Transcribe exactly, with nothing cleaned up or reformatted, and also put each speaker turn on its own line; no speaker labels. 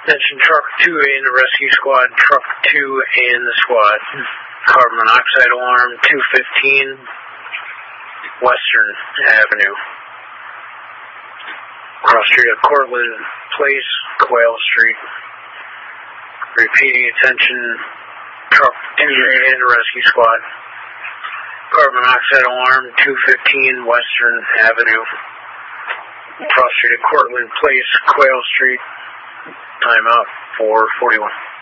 Mention truck two in the rescue squad, truck two in the squad. Carbon monoxide alarm, two fifteen Western Avenue. Cross street of Cortland Place, Quail Street. Repeating attention, truck two in the rescue squad. Carbon monoxide alarm, two fifteen Western Avenue. Cross street of Cortland Place, Quail Street. Time out, four forty-one.